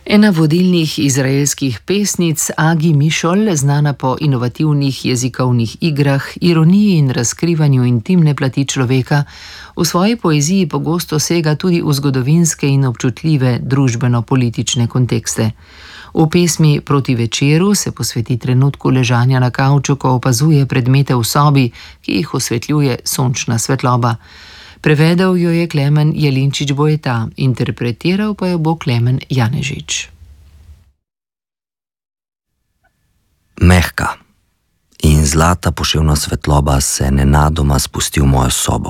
Ena vodilnih izraelskih pesnic, Agi Mišol, znana po inovativnih jezikovnih igrah, ironiji in razkrivanju intimne plati človeka, v svoji poeziji pogosto sega tudi v zgodovinske in občutljive družbeno-politične kontekste. V pesmi Proti večeru se posveti trenutku ležanja na kavču, ko opazuje predmete v sobi, ki jih osvetljuje sončna svetloba. Prevedel jo je Klemen Jelinčič-Bojeta, interpretiral pa jo bo Klemen Janežič. Mehka in zlata poševna svetloba se nenadoma spusti v mojo sobo.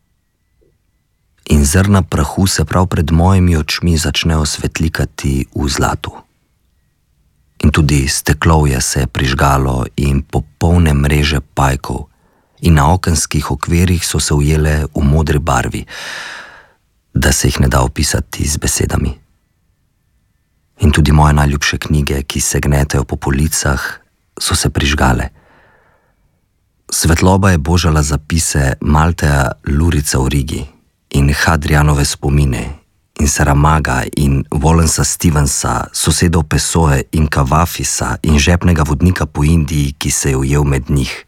In zrna prahu se prav pred mojimi očmi začnejo svetlikati v zlatu. In tudi steklovje se je prižgalo in popolne mreže pajkov, in na okenskih okvirih so se ujele v modri barvi, da se jih ne da opisati z besedami. In tudi moje najljubše knjige, ki se gnetejo po policah, so se prižgale. Svetloba je božala zapise Malteja Lurica v Rigi in Hadrianove spomine in Saramaga in Wallancea Stevensa, sosedov Pessoe in Kavafisa in žepnega vodnika po Indiji, ki se je ujel med njih.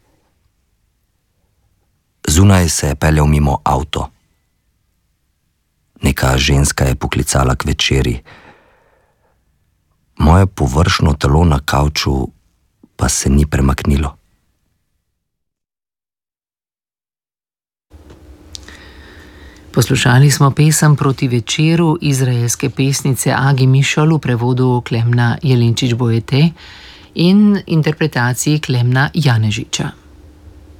Zunaj se je peljal mimo avto. Neka ženska je poklicala k večeri. Moje površno telo na kavču pa se ni premaknilo. Poslušali smo pesem Proti večeru izraelske pesnice Agi Mišol v prevodu Klemna Jelinčič-Bojete in interpretaciji Klemna Janežiča.